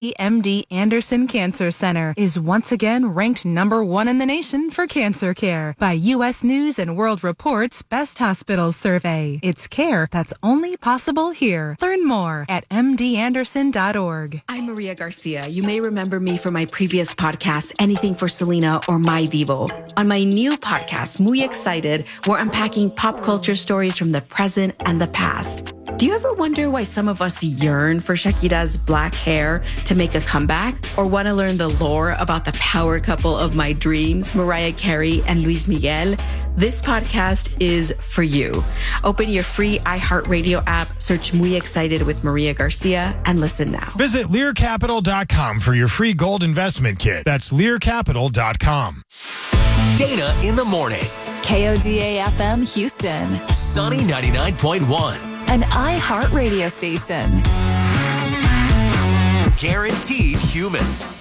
MD Anderson Cancer Center is once again ranked #1 in the nation for cancer care by U.S. News and World Report's Best Hospitals Survey. It's care that's only possible here. Learn more at mdanderson.org. I'm Maria Garcia. You may remember me from my previous podcast, Anything for Selena or My Divo. On my new podcast, Muy Excited, we're unpacking pop culture stories from the present and the past. Do you ever wonder why some of us yearn for Shakira's black hair to make a comeback? Or want to learn the lore about the power couple of my dreams, Mariah Carey and Luis Miguel? This podcast is for you. Open your free iHeartRadio app, search Muy Excited with Maria Garcia, and listen now. Visit LearCapital.com for your free gold investment kit. That's LearCapital.com. Dana in the morning. KODA FM Houston. Sunny 99.1. An iHeart radio station. Guaranteed human.